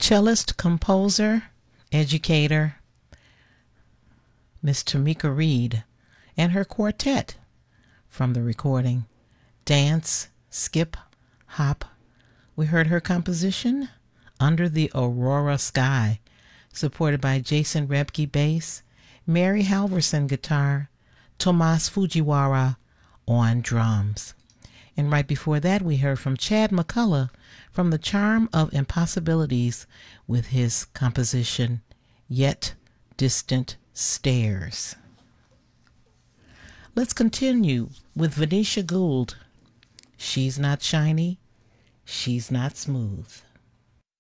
Cellist, composer, educator, Miss Tamika Reed, and her quartet from the recording Dance, Skip, Hop. We heard her composition Under the Aurora Sky, supported by Jason Rebke bass, Mary Halverson guitar, Tomas Fujiwara on drums. And right before that, we heard from Chad McCullough from The Charm of Impossibilities with his composition Yet Distant Stairs. Let's continue with Venetia Gould. She's not shiny, she's not smooth.